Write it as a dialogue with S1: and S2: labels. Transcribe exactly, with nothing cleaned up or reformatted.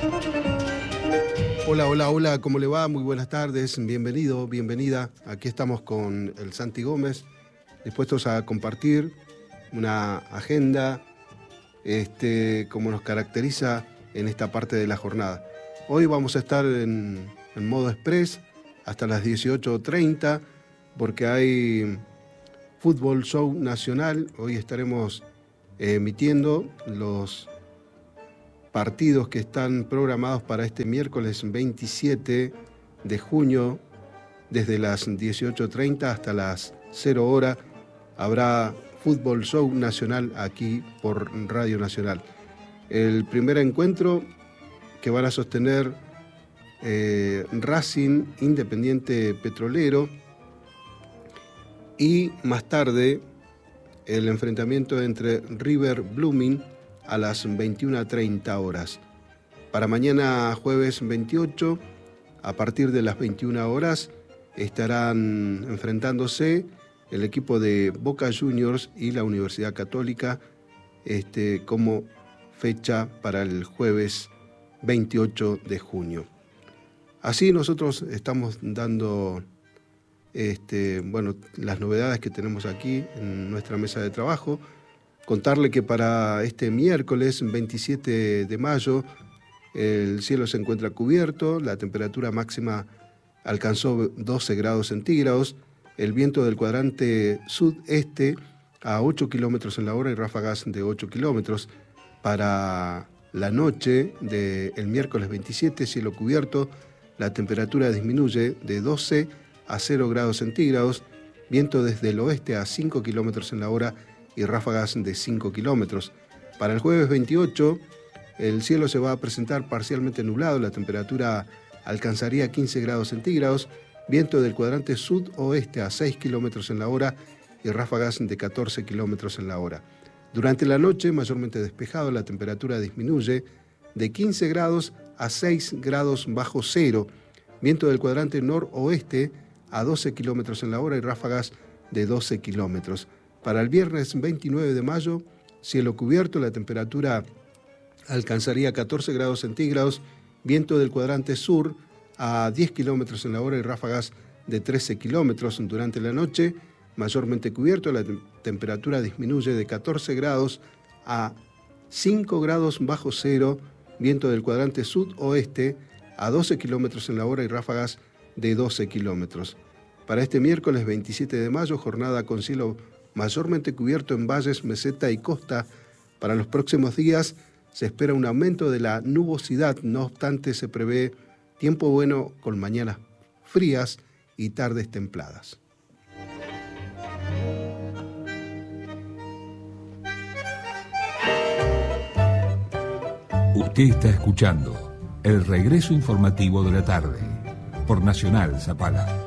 S1: Hola, hola, hola, ¿cómo le va? Muy buenas tardes, bienvenido, bienvenida. Aquí estamos con el Santi Gómez, dispuestos a compartir una agenda, este, como nos caracteriza en esta parte de la jornada. Hoy vamos a estar en, en modo express hasta las dieciocho treinta, porque hay Fútbol Show Nacional. Hoy estaremos eh, emitiendo los partidos que están programados para este miércoles veintisiete de junio, desde las dieciocho treinta hasta las cero hora. Habrá Fútbol Show Nacional aquí por Radio Nacional. El primer encuentro que van a sostener eh, Racing, Independiente Petrolero, y más tarde el enfrentamiento entre River Blooming a las veintiuna treinta horas. Para mañana jueves veintiocho, a partir de las veintiuna horas, estarán enfrentándose el equipo de Boca Juniors y la Universidad Católica, este, como fecha para el jueves veintiocho de junio. Así nosotros estamos dando este, bueno, las novedades que tenemos aquí en nuestra mesa de trabajo. Contarle que para este miércoles veintisiete de mayo el cielo se encuentra cubierto, la temperatura máxima alcanzó doce grados centígrados, el viento del cuadrante sudeste a ocho kilómetros en la hora y ráfagas de ocho kilómetros. Para la noche del miércoles veintisiete, cielo cubierto, la temperatura disminuye de doce a cero grados centígrados, viento desde el oeste a cinco kilómetros en la hora y ráfagas de cinco kilómetros. Para el jueves veintiocho, el cielo se va a presentar parcialmente nublado, la temperatura alcanzaría quince grados centígrados, viento del cuadrante sudoeste a seis kilómetros en la hora y ráfagas de catorce kilómetros en la hora. Durante la noche, mayormente despejado, la temperatura disminuye de quince grados a seis grados bajo cero, viento del cuadrante noroeste a doce kilómetros en la hora y ráfagas de doce kilómetros. Para el viernes veintinueve de mayo, cielo cubierto, la temperatura alcanzaría catorce grados centígrados, viento del cuadrante sur a diez kilómetros en la hora y ráfagas de trece kilómetros. Durante la noche, mayormente cubierto, la te- temperatura disminuye de catorce grados a cinco grados bajo cero, viento del cuadrante sudoeste a doce kilómetros en la hora y ráfagas de doce kilómetros. Para este miércoles veintisiete de mayo, jornada con cielo mayormente cubierto en valles, meseta y costa. Para los próximos días se espera un aumento de la nubosidad, no obstante se prevé tiempo bueno con mañanas frías y tardes templadas.
S2: Usted está escuchando el regreso informativo de la tarde por Nacional Zapala.